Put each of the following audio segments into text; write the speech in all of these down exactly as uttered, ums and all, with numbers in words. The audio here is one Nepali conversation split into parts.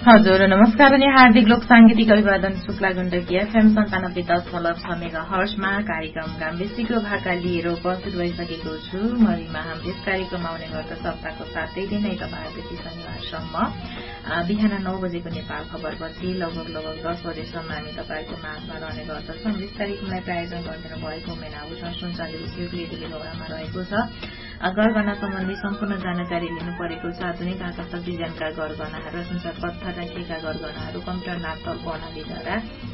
हजुर नमस्कार अनि हार्दिक लोक सांगीतिक अभिवादन शुक्ला गण्डकी एफएम सन्तानब्बे दशमलव छ मेगा हर्षमा कार्यक्रम गाम्बेसीको भाका लिएर उपस्थित भइसकेको छु। म रिमा। हाम्रो यस कार्यक्रममा आउने गर्दछ हप्ताको सातै दिन आइतबारदेखि शनिबारसम्म बिहान नौ बजेको नेपाल खबरपछि लगभग लगभग दस बजेसम्म हामी तपाईँको माझमा रहने गर्दछौँ। यस कार्यक्रमलाई प्रायोजन गरिदिनु भएको मेना आभूषण सुनचाँदी उद्योगले गौरामा रहेको छ। गरगहना सम्बन्धी सम्पूर्ण जानकारी लिनु परेको छ। आधुनिक आकर्षक डिजाइनका गरगहनाहरू र संसार पत्थर राखिएका गरगहनाहरू कम्प्युटर नाप्तल प्रणालीद्वारा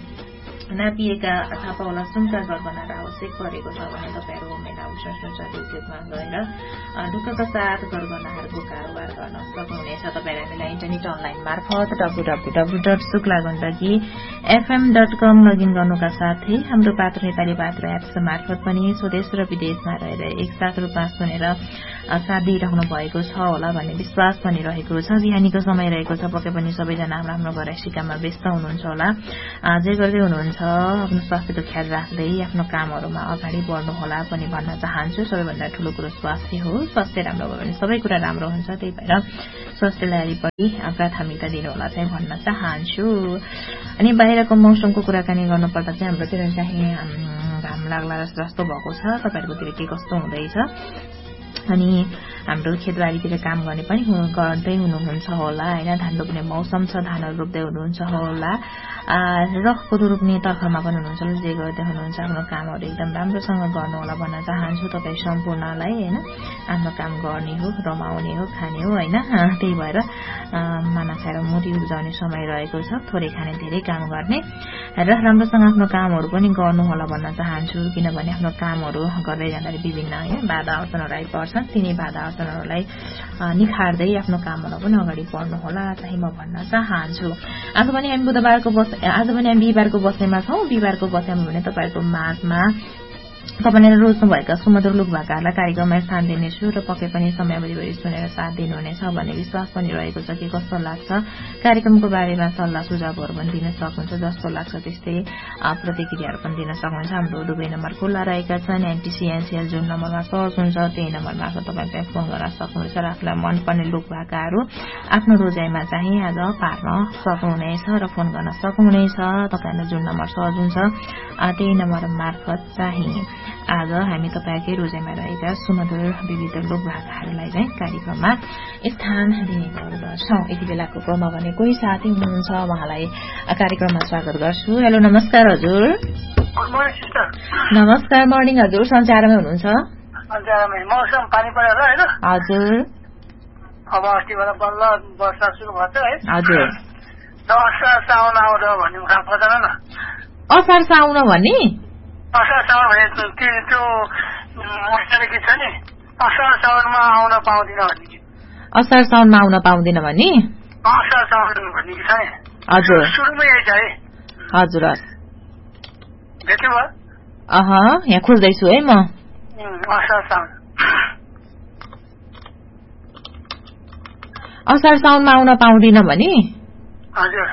नापिएका छापावाला सुनका गरगहनाहरू आवश्यक परेको छ भने तपाईँहरू मेना आभूषण सुनचाँदी उद्योगमा गएर ढुक्कका साथ गरगहनाहरूको कारोबार गर्न सक्नुहुनेछ। तपाईँहरू हामीलाई इन्टरनेट अनलाइन मार्फत W W W dot Shukla Gandaki FM dot com login गर्नुका साथै हाम्रो पात्र नेपाली पात्र एप्स मार्फत पनि स्वदेश र विदेशमा रहेर एकसाथ रूपमा सुनेर साथ दिइराख्नु भएको छ होला भन्ने विश्वास पनि रहेको छ। बिहानीको समय रहेको छ, पक्कै पनि सबैजना हाम्रो आफ्नो गराइसी काममा व्यस्त हुनुहुन्छ होला। जे गर्दै हुनुहुन्छ आफ्नो स्वास्थ्यको ख्याल राख्दै आफ्नो कामहरूमा अगाडि बढ्नु होला पनि भन्न चाहन्छु। सबैभन्दा ठूलो कुरो स्वास्थ्य हो। स्वास्थ्य राम्रो भयो भने सबै कुरा राम्रो हुन्छ। त्यही भएर स्वास्थ्यलाई बढी प्राथमिकता दिनु होला चाहिँ भन्न चाहन्छु। अनि बाहिरको मौसमको कुराकानी गर्नुपर्दा चाहिँ हाम्रोतिर चाहिँ घाम लाग्ला जस्तो भएको छ। तपाईँहरूकोतिर के कस्तो हुँदैछ? अनि हाम्रो खेतबारीतिर काम गर्ने पनि गर्दै हुनुहुन्छ होला हैन। धान रोप्ने मौसम छ, धानहरू रोप्दै हुनुहुन्छ होला र कोदो रोप्ने तर्खरमा पनि हुनुहुन्छ होला। जे गर्दै हुनुहुन्छ आफ्नो कामहरू एकदम राम्रोसँग गर्नु होला भन्न चाहन्छु तपाईँ सम्पूर्णलाई हैन। आफ्नो काम गर्ने हो, रमाउने हो, खाने हो हैन। त्यही भएर माना खाएर मुरी उब्जाउने समय रहेको छ। थोरै खाने धेरै काम गर्ने र राम्रोसँग आफ्नो कामहरू पनि गर्नु होला भन्न चाहन्छु। किनभने आफ्नो कामहरू गर्दै जाँदाखेरि विभिन्न हैन बाधा अडचनहरू आइपर्छन्। तिनै बाधा अडचनहरूलाई निखार्दै आफ्नो कामहरू पनि अगाडि बढ्नु होला चाहिँ म भन्न चाहन्छु। आज पनि हामी बुधबारको बस आज पनि हामी बिहिबारको बसाइमा छौँ। बिहिबारको बसाइमा भने तपाईँहरूको माझमा तपाईँले रोज्नुभएका सुमधुर लोक भाकाहरूलाई कार्यक्रममा स्थान दिनेछु र पक्कै पनि समयभरि सुनेर साथ दिनुहुनेछ भन्ने विश्वास पनि रहेको छ। के कस्तो लाग्छ कार्यक्रमको बारेमा सल्लाह सुझावहरू पनि दिन सक्नुहुन्छ। जस्तो लाग्छ त्यस्तै प्रतिक्रियाहरू पनि दिन सक्नुहुन्छ। हाम्रो दुवै नम्बर खुल्ला रहेका छन्। एनटीसीएनसीएल जुन नम्बरमा सहज हुन्छ त्यही नम्बर मार्फत तपाईँले फोन गर्न सक्नुहुन्छ र आफूलाई मनपर्ने लोक भाकाहरू आफ्नो रोजाइमा चाहिँ आज पार्न सक्नुहुनेछ र फोन गर्न सक्नुहुनेछ। तपाईँहरू जुन नम्बर सहज हुन्छ त्यही नम्बर मार्फत चाहिँ आज हामी तपाईँकै रोजाइमा रहेका सुमधुर विविध लोक भाकाहरूलाई चाहिँ कार्यक्रममा स्थान दिने गर्दछौँ। यति बेलाको क्रममा भने कोही साथी हुनुहुन्छ, उहाँलाई कार्यक्रममा स्वागत गर्छु। हेलो नमस्कार हजुर। नमस्कार मर्निङ हजुर। सञ्चारमै हुनुहुन्छ? मौसम पानी परेर हैन हजुर। अब अस्तिबाट बल्ल वर्षा सुरु भन्छ है हजुर। असार साउन आउँछ भन्ने उखा पर्दैन न। असार साउन भन्ने असार साउन भने त्यो मौसम के छ नि असार साउनमा आउन पाउँदिन भन्ने। असार साउनमा आउन पाउँदिन भन्ने असार साउन भन्ने कि छ नि। हजुर सुरुमै यही छ है। हजुर भेट्यो भयो? अह यहाँ खोज्दैछु है म। असार साउन असार साउनमा आउन पाउँदिन भने हजुर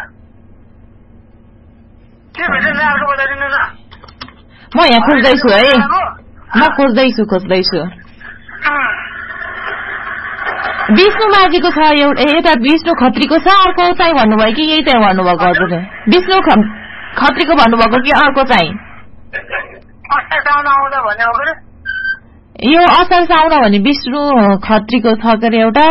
के भेट्यो अर्को बताइदिनु न। म यहाँ खोज्दैछु है, म खोज्दैछु खोज्दैछु विष्णु माझीको छ एउटा, यता विष्णु खत्रीको छ। अर्को चाहिँ भन्नुभयो कि यही चाहिँ भन्नुभएको हजुर? विष्णु खत्रीको भन्नुभएको कि अर्को चाहिँ? यो असार साउन भने विष्णु खत्रीको छ के अरे एउटा।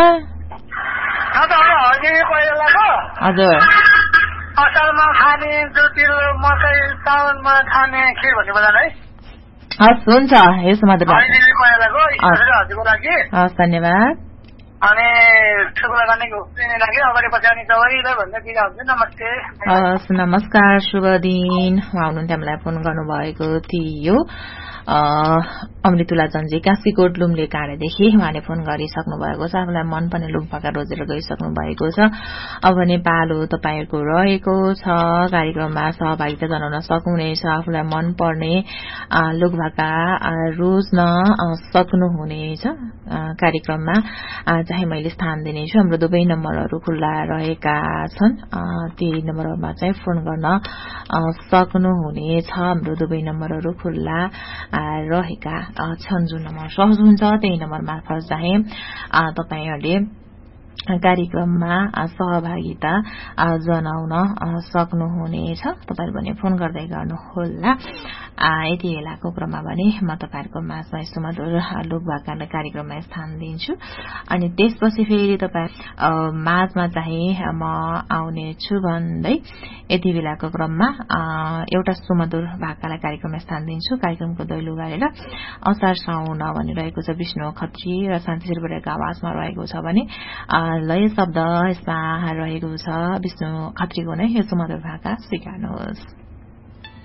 हजुर असारमा खाने ज्योतिलो मकै साउनमा खाने खिर भन्ने बजान है। हस् हुन्छ यसो मात्र हजुरको लागि हस् धन्यवाद। अनि शुक्ला गण्डकी लागि अगाडि पछाडि सबैलाई भन्दै दिँदा हुन्छ। नमस्ते। हस् नमस्कार, शुभ दिन। उहाँ हुनुहुन्थ्यो, हामीलाई फोन गर्नुभएको थियो अमृतुला जन्जी काशीकोट लुम्ले काँडेदेखि। उहाँले फोन गरिसक्नु भएको छ। आफूलाई मनपर्ने लोक भाका रोजेर गइसक्नु भएको छ। अब भने पालो तपाईँहरूको रहेको छ। कार्यक्रममा सहभागिता जनाउन सक्नुहुनेछ। आफूलाई मनपर्ने लोक भाका रोज्न सक्नुहुनेछ। कार्यक्रममा चाहिँ मैले स्थान दिनेछु। हाम्रो दुवै नम्बरहरू खुल्ला रहेका छन्। त्यही नम्बरमा चाहिँ फोन गर्न सक्नुहुनेछ। हाम्रो दुवै नम्बरहरू खुल्ला रहेका छन्। जुन नम्बर सहज हुन्छ त्यही नम्बर मार्फत चाहिँ तपाईहरूले कार्यक्रममा सहभागिता जनाउन सक्नुहुनेछ। तपाईहरु भने फोन गर्दै गर्नुहोला। यति बेलाको क्रममा भने म तपाईहरुको माझमा सुमधुर लोकवाक्य कार्यक्रममा स्थान दिन्छु अनि त्यसपछि फेरि तपाई माझमा चाहिँ म आउने छु भन्दै यति बेलाको क्रममा एउटा सुमधुर भाकालाई कार्यक्रममा स्थान दिन्छु। कार्यक्रमको दैलो गरेर असार साउन भनिरहेको छ विष्णु खत्री र शान्ति शेर्पाको आवाजमा रहेको छ भने लय शब्द यसमा रहेको छ विष्णु खत्रीको नै यो सुमधुर भाका स्वीकार्नुहोस्।